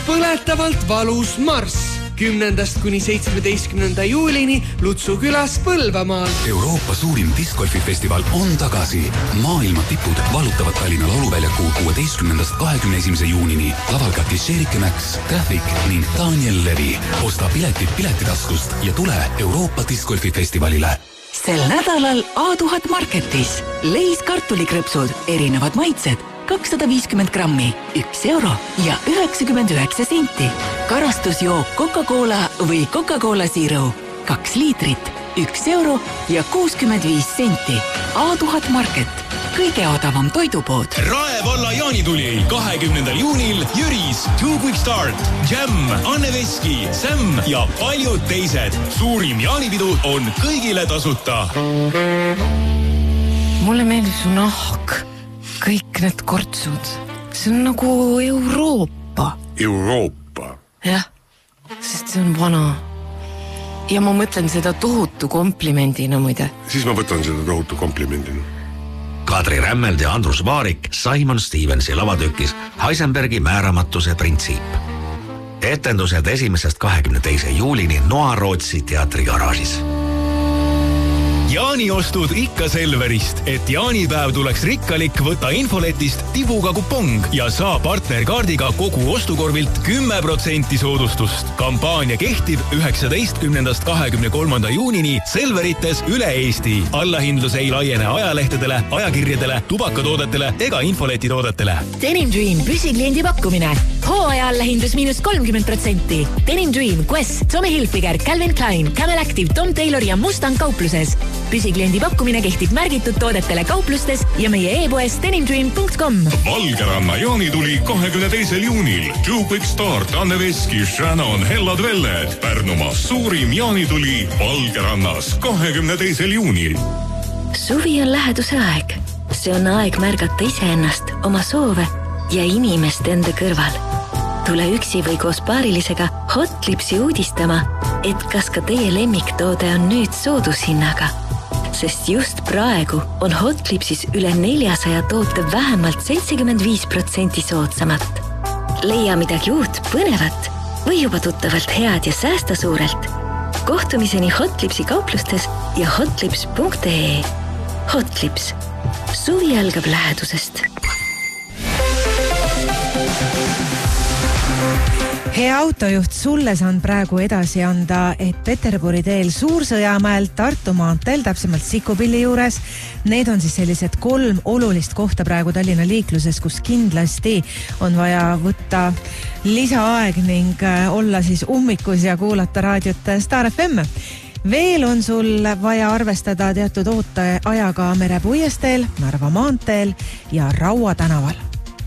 põletavalt valus marss 10. kuni 17. juulini Lutsu külas Põlvamaal. Euroopa suurim discgolfifestival on tagasi. Maailma tipud valutavad Tallinna lauluväljaku 16. 21. juunini. Laval katis Sherike Max, Traffic ning Daniel Levi. Osta piletid Piletitaskust ja tule Euroopa discgolfifestivalile. Sel nädalal A1000 Marketis Leis kartulikrõpsud, erinevad maitsed, 250 grammi, 1 euro ja 99 senti. Karastusjook Coca-Cola või Coca-Cola Zero, 2 liitrit, 1 euro ja 65 senti. A1000 Market, kõige odavam toidupood. Rae valla jaanituli 20. juunil Jüris, Two Quick Start, Jam, Anne Veski, Sam ja paljud teised. Suurim jaanipidu on kõigile tasuta. Mulle meeldib su nahk. Kõik need kortsud. See on nagu Euroopa. Euroopa? Jah, sest see on vana. Ja ma mõtlen seda tohutu komplimendina muide. Siis ma võtan seda tohutu komplimendina. Kadri Rämmeld ja Andrus Vaarik Simon Stevensi lavatükis Heisenbergi määramatuse printsiip. Etendused 1. 22. juulini Noa Rootsi teatrigaraažis. Jaaniostud ikka Selverist, et jaanipäev tuleks rikkalik, võta infoletist tibuga kupong ja saa partnerkaardiga kogu ostukorvilt 10% soodustust. Kampaania kehtib 19. 23. juunini Selverites üle Eesti. Allahindlus ei laiene ajalehtedele, ajakirjadele, tubakatoodetele ega infoletitoodetele. Denim Dream püsikliendi pakkumine. Hooaja allahindlus -30%. Denim Dream, Quest, Tommy Hilfiger, Calvin Klein, Camel Active, Tom Taylor ja Mustang kaupluses. Püsikliendi pakkumine kehtib märgitud toodetele kauplustes ja meie e-poes denimdream.com. Valgeranna jaanituli 22. juunil. Two Quick Start, Anne Veski, Shannon, Hellad Velled. Pärnumaa suurim jaanituli Valgerannas 22. juunil. Suvi on läheduse aeg. See on aeg märgata iseennast, oma soove ja inimest enda kõrval. Tule üksi või koos paarilisega Hotlipsi uudistama, et kas ka teie lemmiktoode on nüüd soodushinnaga. Sest just praegu on Hotlipsis üle 400 toote vähemalt 75% soodsamat. Leia midagi uut, põnevat või juba tuttavalt head ja säästa suurelt. Kohtumiseni Hotlipsi kauplustes ja hotlips.ee. Hotlips. Suvi algab lähedusest. Hea autojuht, sulle saan praegu edasi anda, et Peterburi teel Suursõjamäel, Tartu maanteel, täpsemalt Sikupilli juures. Need on siis sellised 3 olulist kohta praegu Tallinna liikluses, kus kindlasti on vaja võtta lisaaeg ning olla siis ummikus ja kuulata raadiot Star FM. Veel on sul vaja arvestada teatud ooteajaga Merepuiesteel, Narva maanteel ja Raua tänaval.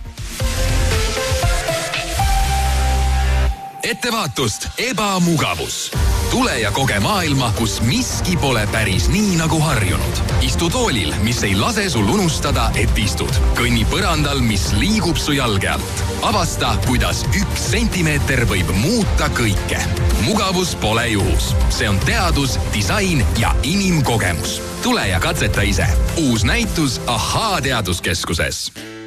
Ettevaatust, ebamugavus. Tule ja koge maailma, kus miski pole päris nii nagu harjunud. Istu toolil, mis ei lase sul unustada, et istud. Kõnni põrandal, mis liigub su jalge alt. Avasta, kuidas 1 sentimeeter võib muuta kõike. Mugavus pole juhus. See on teadus, disain ja inimkogemus. Tule ja katseta ise. Uus näitus Ahaa teaduskeskuses.